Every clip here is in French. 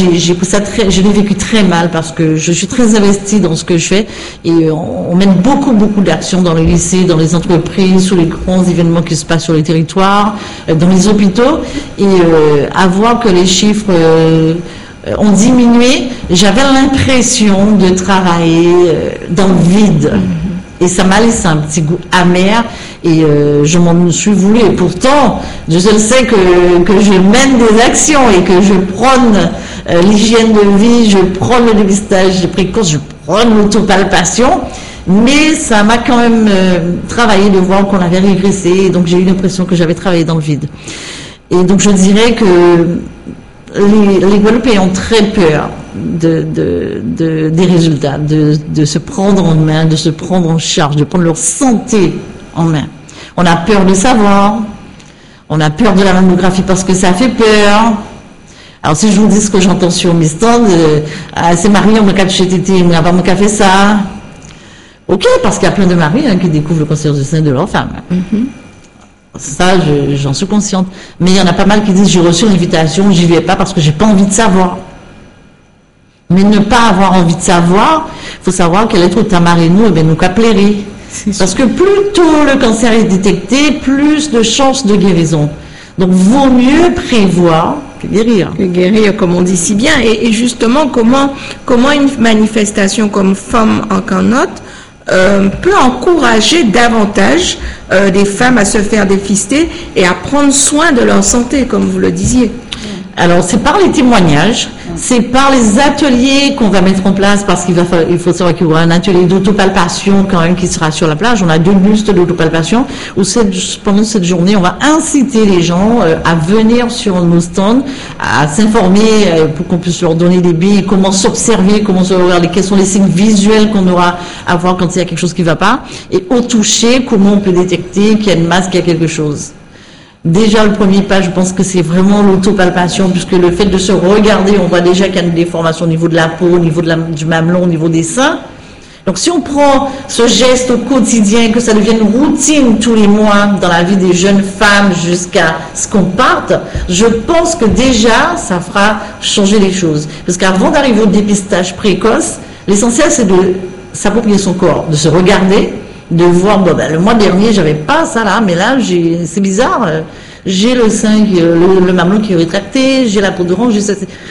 j'ai pris ça je l'ai vécu très mal parce que je suis très investie dans ce que je fais et on mène beaucoup d'actions dans les lycées, dans les entreprises, sur les grands événements qui se passent sur les territoires, dans les hôpitaux et à voir que les chiffres ont diminué, j'avais l'impression de travailler dans le vide. Et ça m'a laissé un petit goût amer et je m'en suis voulu. Et pourtant, je sais que je mène des actions et que je prône l'hygiène de vie, je prône le dépistage précoce, je prône l'autopalpation. Mais ça m'a quand même travaillé de voir qu'on avait régressé. Et donc j'ai eu l'impression que j'avais travaillé dans le vide. Et donc je dirais que les Guadeloupéens ont très peur des résultats, de se prendre en main, de se prendre en charge, de prendre leur santé en main. On a peur de savoir, on a peur de la mammographie parce que ça fait peur. Alors si je vous dis ce que j'entends sur mes stands, c'est Marie, on me cache chez Tété, on n'a pas mon café ça. Ok, parce qu'il y a plein de maris qui découvrent le cancer du sein de leur femme. Ça, j'en suis consciente. Mais il y en a pas mal qui disent, j'ai reçu l'invitation, j'y vais pas parce que j'ai pas envie de savoir. Mais ne pas avoir envie de savoir, il faut savoir qu'elle est ta marée nous, et bien nous qu'à plairer. Parce que plus tôt le cancer est détecté, plus de chances de guérison. Donc, vaut mieux prévoir que guérir. Que guérir, comme on dit si bien. Et justement, comment une manifestation comme Femmes en Canotte peut encourager davantage des femmes à se faire dépister et à prendre soin de leur santé, comme vous le disiez. Alors, c'est par les témoignages, c'est par les ateliers qu'on va mettre en place, parce il faut savoir qu'il y aura un atelier d'autopalpation quand même qui sera sur la plage. On a 2 bustes d'autopalpation où pendant cette journée, on va inciter les gens à venir sur nos stands, à s'informer pour qu'on puisse leur donner des billes, comment s'observer, comment se regarder, quels sont les signes visuels qu'on aura à voir quand il y a quelque chose qui ne va pas, et au toucher, comment on peut détecter qu'il y a une masse, qu'il y a quelque chose. Déjà, le premier pas, je pense que c'est vraiment l'autopalpation, puisque le fait de se regarder, on voit déjà qu'il y a une déformation au niveau de la peau, au niveau du mamelon, au niveau des seins. Donc, si on prend ce geste au quotidien, que ça devienne une routine tous les mois dans la vie des jeunes femmes jusqu'à ce qu'on parte, je pense que déjà, ça fera changer les choses. Parce qu'avant d'arriver au dépistage précoce, l'essentiel, c'est de s'approprier son corps, de se regarder, de voir, le mois dernier, j'avais pas ça là, mais là, c'est bizarre, j'ai le sein, le mamelon qui est rétracté, j'ai la peau de ronge,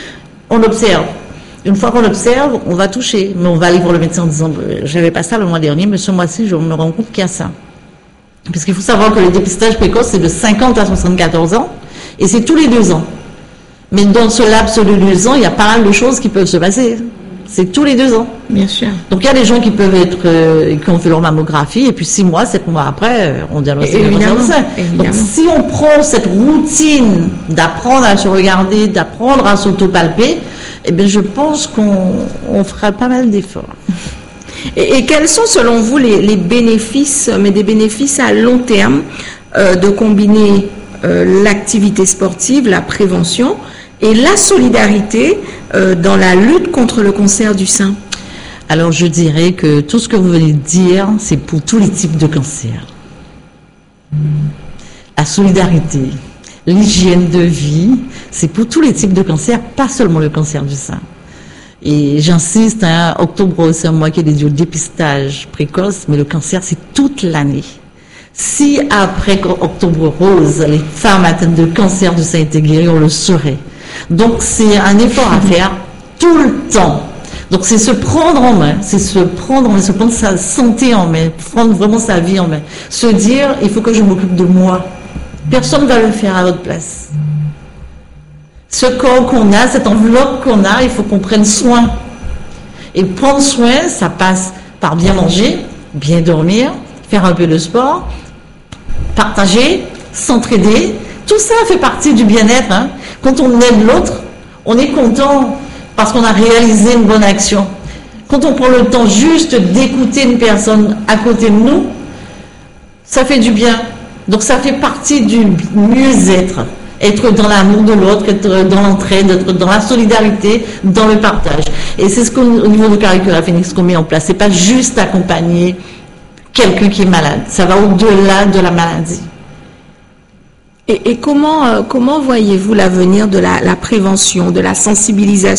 on observe. Une fois qu'on observe, on va toucher, mais on va aller voir le médecin en disant, j'avais pas ça le mois dernier, mais ce mois-ci, je me rends compte qu'il y a ça. Parce qu'il faut savoir que le dépistage précoce, c'est de 50 à 74 ans, et c'est tous les 2 ans. Mais dans ce laps de 2 ans, il y a pas mal de choses qui peuvent se passer. C'est tous les 2 ans. Bien sûr. Donc il y a des gens qui peuvent qui ont fait leur mammographie et puis 6 mois, 7 mois après, on diagnostique le cancer du sein. Donc si on prend cette routine d'apprendre à se regarder, d'apprendre à s'autopalper, eh bien je pense qu'on fera pas mal d'efforts. Et quels sont selon vous les bénéfices, mais des bénéfices à long terme, de combiner l'activité sportive, la prévention et la solidarité dans la lutte contre le cancer du sein? Alors je dirais que tout ce que vous venez de dire, c'est pour tous les types de cancers. La solidarité, l'hygiène de vie, c'est pour tous les types de cancers, pas seulement le cancer du sein. Et j'insiste, octobre, c'est un mois qui est dédié au dépistage précoce, mais le cancer, c'est toute l'année. Si après octobre rose, les femmes atteintes de cancer du sein étaient guéries, on le saurait. Donc c'est un effort à faire tout le temps. Donc c'est se prendre en main, se prendre sa santé en main, prendre vraiment sa vie en main. Se dire, il faut que je m'occupe de moi. Personne ne va le faire à votre place. Ce corps qu'on a, cette enveloppe qu'on a, il faut qu'on prenne soin. Et prendre soin, ça passe par bien manger, bien dormir, faire un peu de sport, partager, s'entraider. Tout ça fait partie du bien-être. Quand on aide l'autre, on est content parce qu'on a réalisé une bonne action. Quand on prend le temps juste d'écouter une personne à côté de nous, ça fait du bien. Donc ça fait partie du mieux-être. Être dans l'amour de l'autre, être dans l'entraide, être dans la solidarité, dans le partage. Et c'est ce qu'au niveau de Caricura Phoenix qu'on met en place. C'est pas juste accompagner quelqu'un qui est malade. Ça va au-delà de la maladie. Et comment voyez-vous l'avenir de la prévention, de la sensibilisation